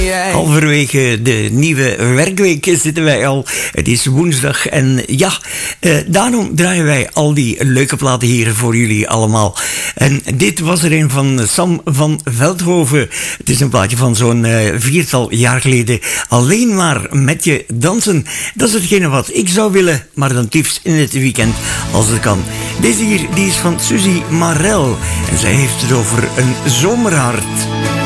Halverwege de nieuwe werkweek zitten wij al. Het is woensdag en ja, daarom draaien wij al die leuke platen hier voor jullie allemaal. En dit was er een van Sam van Veldhoven. Het is een plaatje van zo'n 4-tal jaar geleden. Alleen maar met je dansen. Dat is hetgene wat ik zou willen, maar dan liefst in het weekend als het kan. Deze hier, die is van Suzy Marel. En zij heeft het over een zomerhart.